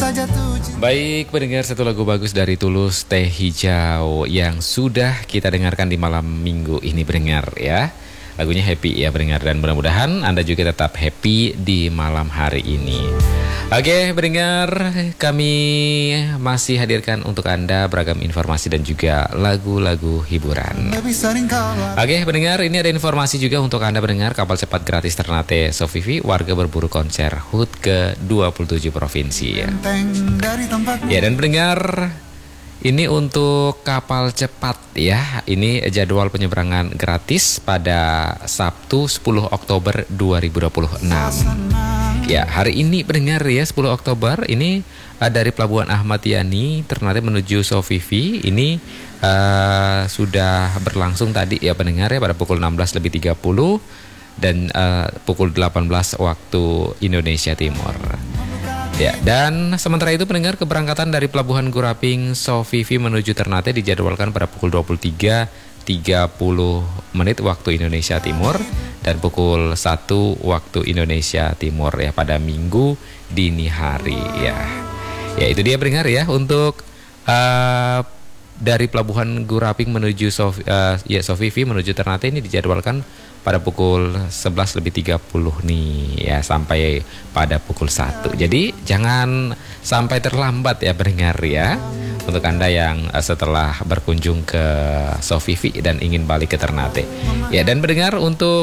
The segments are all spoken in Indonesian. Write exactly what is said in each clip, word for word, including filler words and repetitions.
Baik, pendengar, satu lagu bagus dari Tulus, Teh Hijau, yang sudah kita dengarkan di malam minggu ini, pendengar ya. Lagunya happy ya, pendengar, dan mudah-mudahan Anda juga tetap happy di malam hari ini. Oke, pendengar, kami masih hadirkan untuk Anda beragam informasi dan juga lagu-lagu hiburan. Oke, pendengar, ini ada informasi juga untuk Anda, pendengar. Kapal cepat gratis Ternate Sofifi, warga berburu konser H U T ke dua puluh tujuh provinsi. Ya, dan pendengar, ini untuk kapal cepat ya. Ini jadwal penyeberangan gratis pada Sabtu sepuluh Oktober dua ribu dua puluh enam. Ya, hari ini pendengar ya, sepuluh Oktober ini uh, dari Pelabuhan Ahmad Yani Ternate menuju Sofifi ini uh, sudah berlangsung tadi ya, pendengar ya, pada pukul enam belas lebih tiga puluh dan uh, pukul delapan belas waktu Indonesia Timur. Ya, dan sementara itu pendengar, keberangkatan dari Pelabuhan Guraping Sofifi menuju Ternate dijadwalkan pada pukul dua puluh tiga tiga puluh menit waktu Indonesia Timur dan pukul satu waktu Indonesia Timur ya, pada Minggu dini hari ya. Ya, itu dia pendengar ya, untuk uh, dari Pelabuhan Guraping menuju Sof, uh, ya, Sofifi menuju Ternate ini dijadwalkan pada pukul sebelas lebih tiga puluh nih ya, sampai pada pukul satu. Jadi jangan sampai terlambat ya, pendengar ya, untuk Anda yang setelah berkunjung ke Sofifi dan ingin balik ke Ternate. Ya, dan pendengar, untuk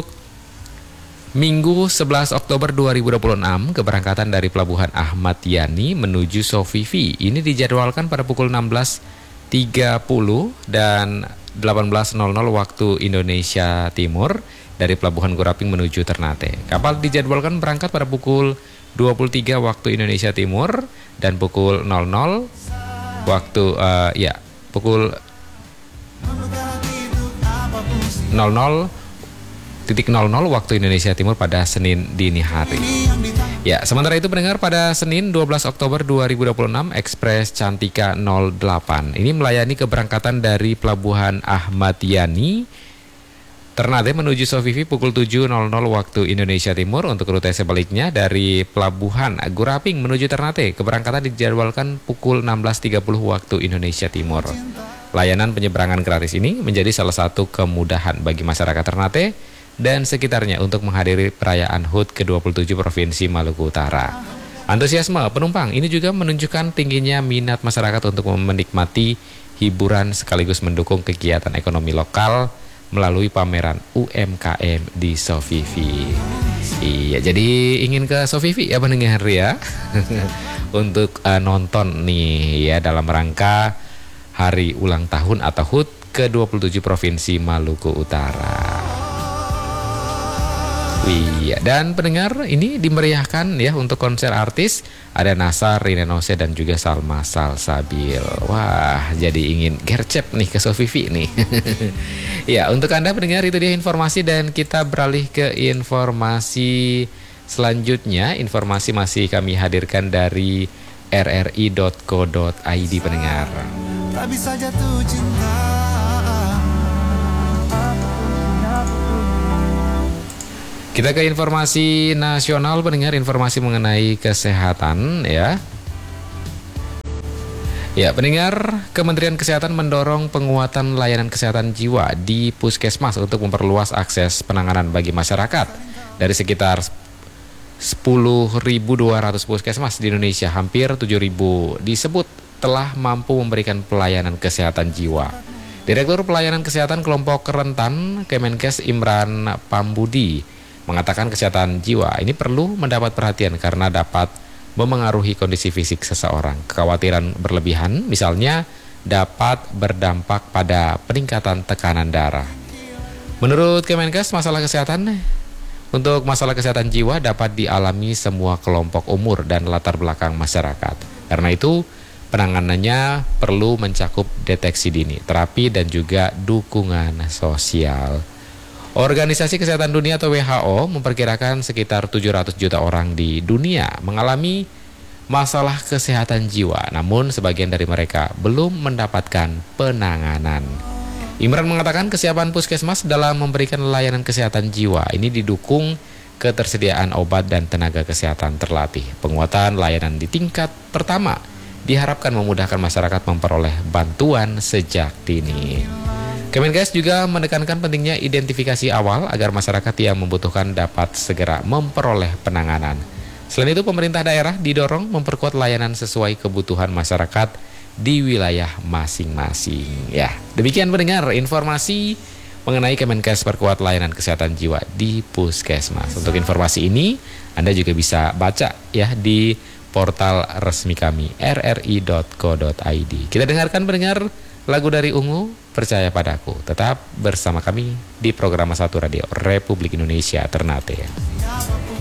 Minggu sebelas Oktober dua ribu dua puluh enam, keberangkatan dari Pelabuhan Ahmad Yani menuju Sofifi ini dijadwalkan pada pukul enam belas tiga puluh dan delapan belas waktu Indonesia Timur dari Pelabuhan Guraping menuju Ternate. Kapal dijadwalkan berangkat pada pukul dua puluh tiga waktu Indonesia Timur dan pukul nol nol waktu uh, ya pukul nol nol titik nol nol waktu Indonesia Timur pada Senin dini hari. Ya, sementara itu pendengar, pada Senin dua belas Oktober dua ribu dua puluh enam, Ekspres Cantika nol delapan ini melayani keberangkatan dari Pelabuhan Ahmad Yani Ternate menuju Sofifi pukul tujuh nol nol waktu Indonesia Timur. Untuk rute sebaliknya dari Pelabuhan Guraping menuju Ternate, keberangkatan dijadwalkan pukul enam belas tiga puluh waktu Indonesia Timur. Layanan penyeberangan gratis ini menjadi salah satu kemudahan bagi masyarakat Ternate dan sekitarnya untuk menghadiri perayaan H U T ke dua puluh tujuh Provinsi Maluku Utara. Antusiasme penumpang ini juga menunjukkan tingginya minat masyarakat untuk menikmati hiburan sekaligus mendukung kegiatan ekonomi lokal melalui pameran U M K M di Sofifi. Iya, jadi ingin ke Sofifi ya, pendengar ya, untuk uh, nonton nih ya, dalam rangka hari ulang tahun atau H U T ke dua puluh tujuh Provinsi Maluku Utara. Iya, dan pendengar, ini dimeriahkan ya untuk konser artis, ada Nasar, Rina Nose dan juga Salma Salsabil. Wah, jadi ingin gercep nih ke Sofifi nih. Ya, untuk Anda pendengar, itu dia informasi, dan kita beralih ke informasi selanjutnya. Informasi masih kami hadirkan dari r r i dot co dot i d, pendengar. Tak bisa jatuh cinta. Kita ke informasi nasional, pendengar, informasi mengenai kesehatan ya. Ya, pendengar, Kementerian Kesehatan mendorong penguatan layanan kesehatan jiwa di puskesmas untuk memperluas akses penanganan bagi masyarakat. Dari sekitar sepuluh ribu dua ratus puskesmas di Indonesia, hampir tujuh ribu disebut telah mampu memberikan pelayanan kesehatan jiwa. Direktur Pelayanan Kesehatan Kelompok Rentan Kemenkes Imran Pambudi mengatakan kesehatan jiwa ini perlu mendapat perhatian karena dapat memengaruhi kondisi fisik seseorang. Kekhawatiran berlebihan misalnya dapat berdampak pada peningkatan tekanan darah. Menurut Kemenkes, masalah kesehatan untuk masalah kesehatan jiwa dapat dialami semua kelompok umur dan latar belakang masyarakat. Karena itu, penanganannya perlu mencakup deteksi dini, terapi dan juga dukungan sosial. Organisasi Kesehatan Dunia atau W H O memperkirakan sekitar tujuh ratus juta orang di dunia mengalami masalah kesehatan jiwa, namun sebagian dari mereka belum mendapatkan penanganan. Imran mengatakan kesiapan puskesmas dalam memberikan layanan kesehatan jiwa ini didukung ketersediaan obat dan tenaga kesehatan terlatih, penguatan layanan di tingkat pertama diharapkan memudahkan masyarakat memperoleh bantuan sejak dini. Kemenkes juga menekankan pentingnya identifikasi awal agar masyarakat yang membutuhkan dapat segera memperoleh penanganan. Selain itu, pemerintah daerah didorong memperkuat layanan sesuai kebutuhan masyarakat di wilayah masing-masing. Ya, demikian pendengar informasi mengenai Kemenkes perkuat layanan kesehatan jiwa di Puskesmas. Untuk informasi ini, Anda juga bisa baca ya di portal resmi kami r r i dot co dot i d. Kita dengarkan pendengar lagu dari Ungu, Percaya Padaku. Tetap bersama kami di program Satu Radio Republik Indonesia Ternate.